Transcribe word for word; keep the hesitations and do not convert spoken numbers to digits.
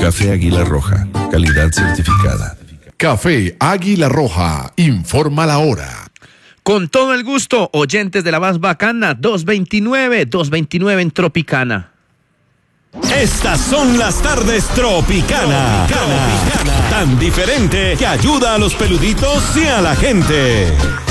Café Águila Roja, calidad certificada. Café Águila Roja, informa la hora. Con todo el gusto, oyentes de la más bacana, dos veintinueve, dos veintinueve en Tropicana. Estas son las tardes Tropicana. Tropicana. Tan diferente que ayuda a los peluditos y a la gente.